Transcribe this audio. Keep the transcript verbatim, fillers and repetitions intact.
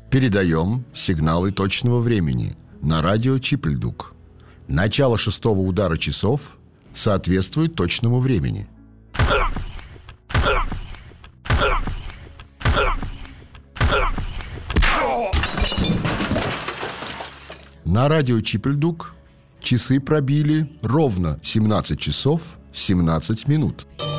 Передаем сигналы точного времени на радио Чипельдук. Начало шестого удара часов соответствует точному времени. На радио Чипельдук часы пробили ровно семнадцать часов семнадцать минут.